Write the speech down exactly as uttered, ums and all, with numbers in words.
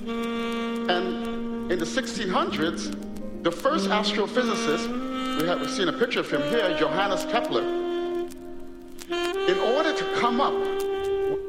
And in the sixteen hundreds, the first astrophysicist, we have seen a picture of him here, Johannes Kepler, in order to come up